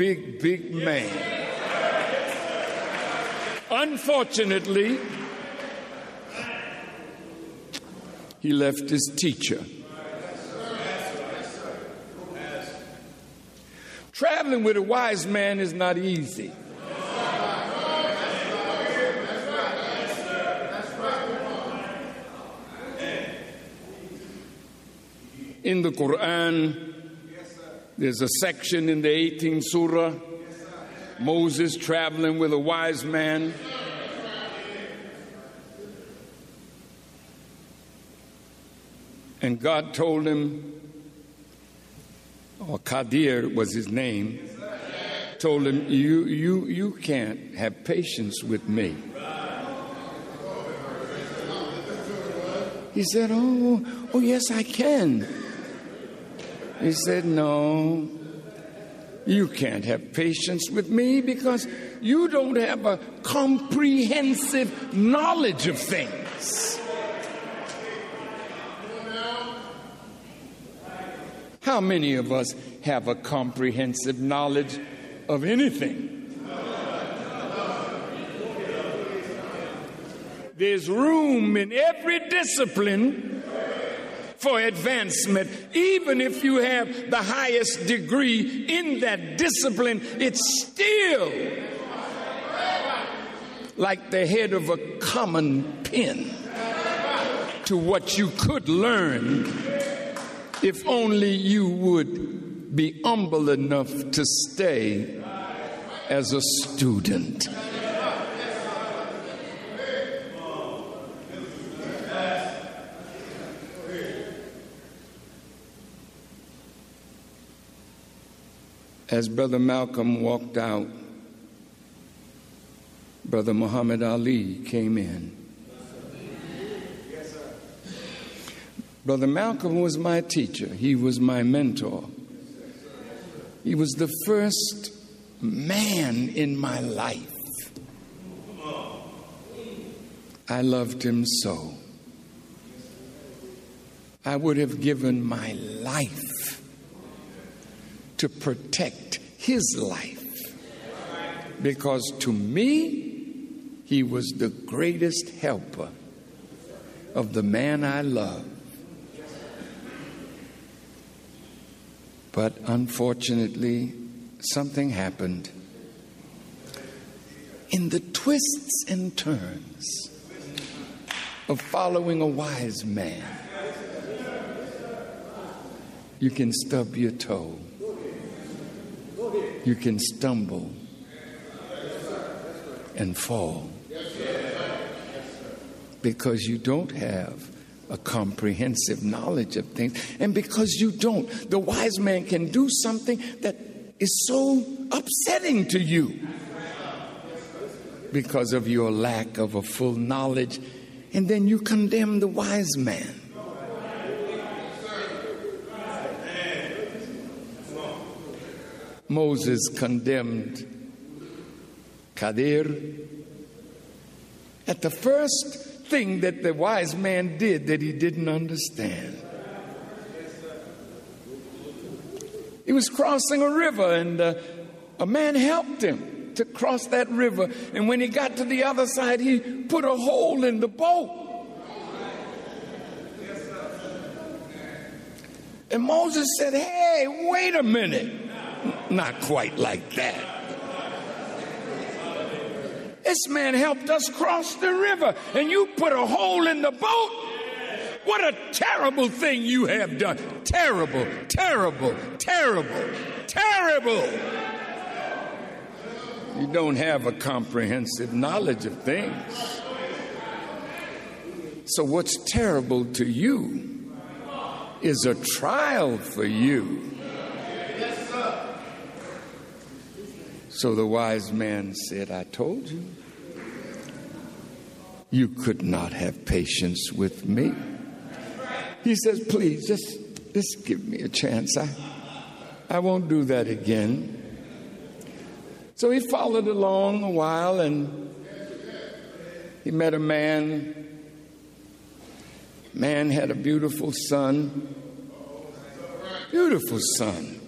big man. Unfortunately, he left his teacher. Traveling with a wise man is not easy. In the Quran, there's a section in the 18th surah, Moses traveling with a wise man. And God told him, or Qadir was his name, told him, you can't have patience with me. He said, oh yes, I can. He said, no, you can't have patience with me because you don't have a comprehensive knowledge of things. How many of us have a comprehensive knowledge of anything? There's room in every discipline for advancement. Even if you have the highest degree in that discipline, it's still like the head of a common pin to what you could learn if only you would be humble enough to stay as a student. As Brother Malcolm walked out, Brother Muhammad Ali came in. Brother Malcolm was my teacher. He was my mentor. He was the first man in my life. I loved him so. I would have given my life to protect his life, because to me, he was the greatest helper of the man I love. But unfortunately, something happened. In the twists and turns of following a wise man, you can stub your toe. You can stumble and fall because you don't have a comprehensive knowledge of things. And because you don't, the wise man can do something that is so upsetting to you because of your lack of a full knowledge, and then you condemn the wise man. Moses condemned Qadir at the first thing that the wise man did that he didn't understand. He was crossing a river, and a man helped him to cross that river. And when he got to the other side, he put a hole in the boat. And Moses said, "Hey, wait a minute." Not quite like that. This man helped us cross the river, and you put a hole in the boat? What a terrible thing you have done. Terrible, terrible, terrible, terrible. You don't have a comprehensive knowledge of things. So what's terrible to you is a trial for you. So the wise man said, "I told you, you could not have patience with me." He says, "Please, just give me a chance. I won't do that again." So he followed along a while, and he met a man. Man had a beautiful son. Beautiful son.